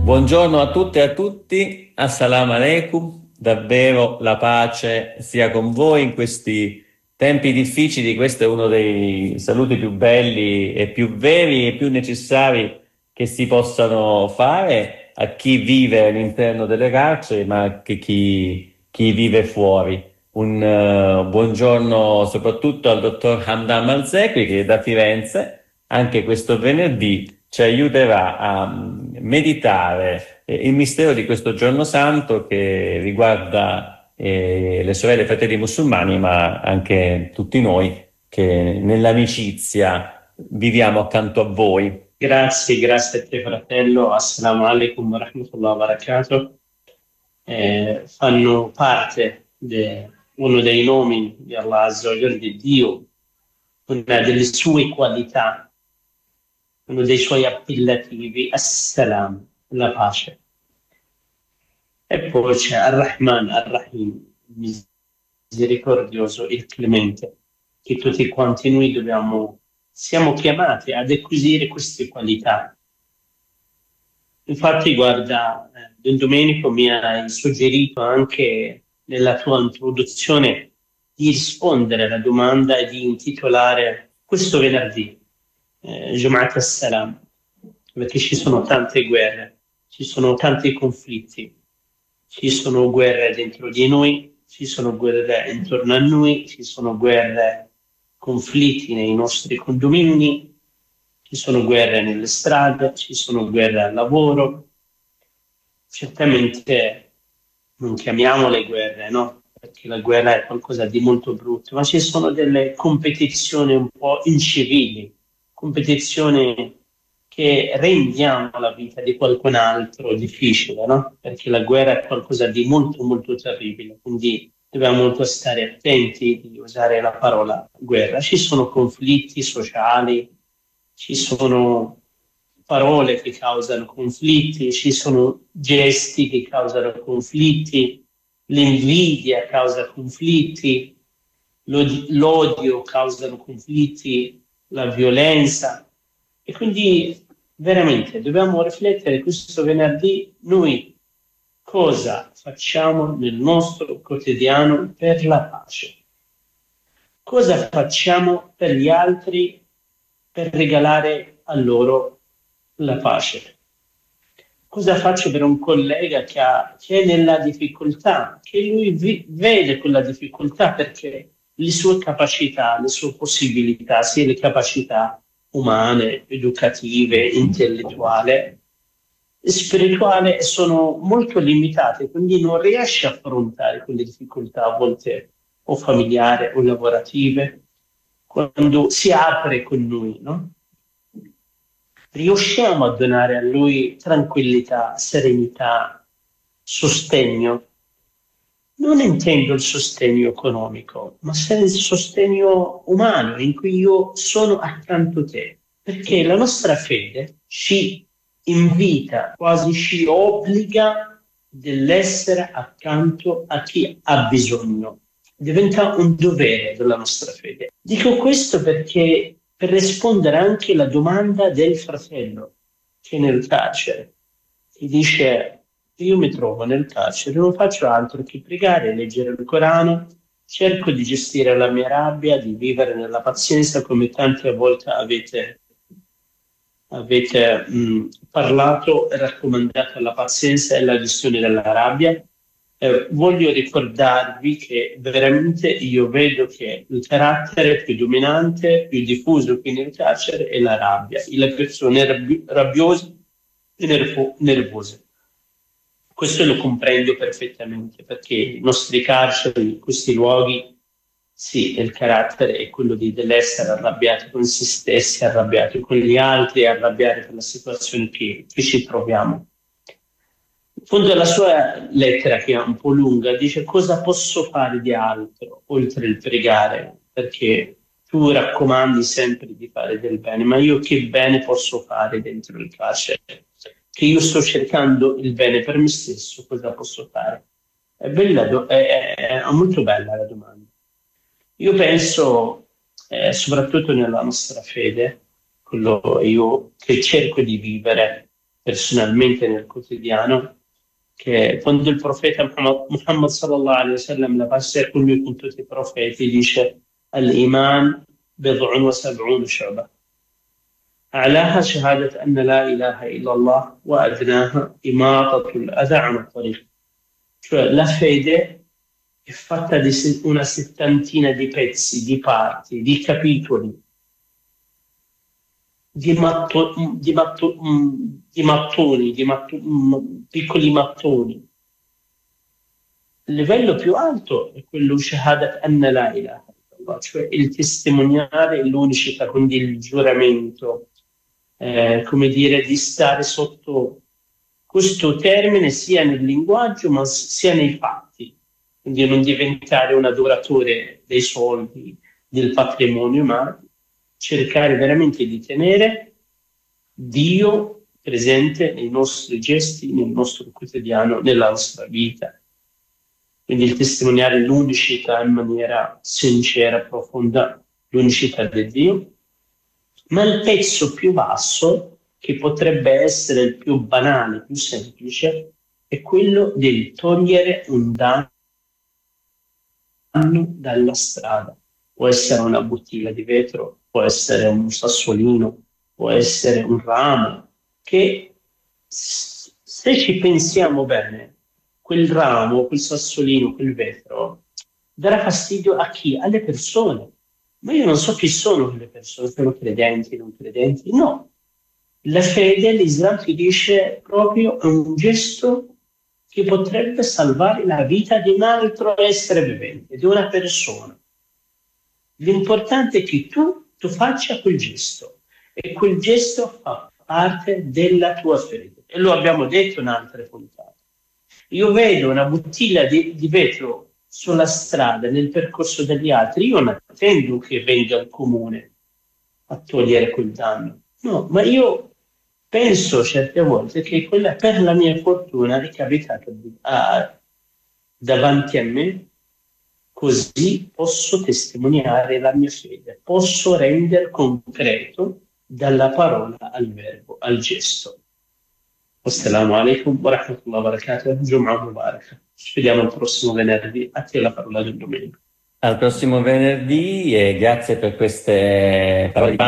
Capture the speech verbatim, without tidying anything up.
Buongiorno a tutte e a tutti, assalamu alaikum, davvero la pace sia con voi in questi tempi difficili. Questo è uno dei saluti più belli e più veri e più necessari che si possano fare a chi vive all'interno delle carceri, ma anche chi, chi vive fuori. Un uh, buongiorno soprattutto al dottor Hamdan Malzekri, che da Firenze anche questo venerdì ci aiuterà a meditare eh, il mistero di questo giorno santo che riguarda eh, le sorelle e fratelli musulmani, ma anche tutti noi che nell'amicizia viviamo accanto a voi. Grazie, grazie a te fratello, assalamu alaikum wa rahmatullahi wa barakatuh. Eh, fanno parte di uno dei nomi di Allah Azza wa Jalla, di Dio, una delle sue qualità, uno dei suoi appellativi, Assalam, la pace. E poi c'è Ar-Rahman, Ar-Rahim, il misericordioso, il clemente, che tutti quanti noi dobbiamo, siamo chiamati ad acquisire queste qualità. Infatti, guarda, eh, Don Domenico mi hai suggerito anche nella tua introduzione di rispondere alla domanda e di intitolare questo venerdì eh, Jum'at al-Salam, perché ci sono tante guerre, ci sono tanti conflitti, ci sono guerre dentro di noi, ci sono guerre intorno a noi, ci sono guerre, conflitti nei nostri condomini, ci sono guerre nelle strade, ci sono guerre al lavoro. Certamente non chiamiamole guerre, no? Perché la guerra è qualcosa di molto brutto, ma ci sono delle competizioni un po' incivili, competizioni che rendiamo la vita di qualcun altro difficile, no? Perché la guerra è qualcosa di molto, molto terribile, quindi dobbiamo molto stare attenti di usare la parola guerra. Ci sono conflitti sociali, ci sono parole che causano conflitti, ci sono gesti che causano conflitti, l'invidia causa conflitti, l'odio causano conflitti, la violenza. E quindi veramente dobbiamo riflettere questo venerdì noi cosa facciamo nel nostro quotidiano per la pace. Cosa facciamo per gli altri per regalare a loro la pace? Cosa faccio per un collega che, ha, che è nella difficoltà, che lui vi, vede quella difficoltà perché le sue capacità, le sue possibilità, sia le capacità umane, educative, intellettuali, spirituali, sono molto limitate, quindi non riesce a affrontare quelle difficoltà a volte o familiari o lavorative, quando si apre con noi, no? Riusciamo a donare a lui tranquillità, serenità, sostegno. Non intendo il sostegno economico, ma il sostegno umano in cui io sono accanto a te, perché la nostra fede ci invita, quasi ci obbliga dell'essere accanto a chi ha bisogno. Diventa un dovere della nostra fede. Dico questo perché per rispondere anche alla domanda del fratello che è nel carcere ti dice: io mi trovo nel carcere, non faccio altro che pregare, leggere il Corano, cerco di gestire la mia rabbia, di vivere nella pazienza, come tante volte avete, avete mh, parlato e raccomandato la pazienza e la gestione della rabbia. Eh, voglio ricordarvi che veramente io vedo che il carattere più dominante, più diffuso qui nel carcere è la rabbia, e le persone rabbi- rabbiose e nervo- nervose. Questo lo comprendo perfettamente perché i nostri carceri, questi luoghi, sì, il carattere è quello di, dell'essere arrabbiati con se stessi, arrabbiati con gli altri, arrabbiati per la situazione che, che ci troviamo. In fondo della sua lettera, che è un po' lunga, dice: cosa posso fare di altro oltre il pregare? Perché tu raccomandi sempre di fare del bene, ma io che bene posso fare dentro il carcere? Che io sto cercando il bene per me stesso, cosa posso fare? È bella, do- è, è- è molto bella la domanda. Io penso, eh, soprattutto nella nostra fede, quello io che cerco di vivere, personalmente nel quotidiano, che quando il profeta Muhammad, Muhammad sallallahu alaihi wasallam, la pace con lui, con tutti i profeti, dice al-iman bid'un wa sab'un shu'bah. أعلاها شهادة أن لا إله إلا الله وأدناها إماطة الأذى عن الطريق. Cioè la fede è fatta di una settantina di pezzi, di parti, di capitoli, di, matto, di, matto, di mattoni, di matto, piccoli mattoni. Il livello più alto è quello shahadat anna la ilaha illallah, cioè il testimoniare l'unicità, quindi il giuramento, eh, come dire, di stare sotto questo termine sia nel linguaggio ma sia nei fatti, quindi non diventare un adoratore dei soldi, del patrimonio, ma cercare veramente di tenere Dio presente nei nostri gesti, nel nostro quotidiano, nella nostra vita. Quindi il testimoniare l'unicità in maniera sincera, profonda, l'unicità di Dio. Ma il pezzo più basso, che potrebbe essere il più banale, più semplice, è quello del togliere un danno dalla strada. Può essere una bottiglia di vetro, può essere un sassolino, può essere un ramo, che se ci pensiamo bene, quel ramo, quel sassolino, quel vetro, darà fastidio a chi? Alle persone. Ma io non so chi sono quelle persone, sono credenti, non credenti, no. La fede, l'Islam ti dice proprio è un gesto che potrebbe salvare la vita di un altro essere vivente, di una persona. L'importante è che tu, tu faccia quel gesto e quel gesto fa parte della tua fede. E lo abbiamo detto in altre puntate. Io vedo una bottiglia di, di vetro sulla strada, nel percorso degli altri, io non attendo che venga il comune a togliere quel danno. No, ma io penso certe volte che quella, per la mia fortuna, è capitato a, davanti a me, così posso testimoniare la mia fede, posso rendere concreto dalla parola al verbo, al gesto. Assalamu alaikum wa rahmatullahi wa barakatuh, Jum'a Mubarak. Ci vediamo il prossimo venerdì, a te la parola del domenica. Al prossimo venerdì e grazie per queste parole.